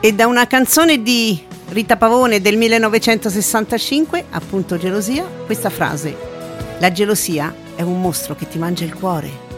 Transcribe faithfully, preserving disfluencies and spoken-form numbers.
E da una canzone di Rita Pavone del millenovecentosessantacinque, appunto Gelosia, questa frase: la gelosia è un mostro che ti mangia il cuore.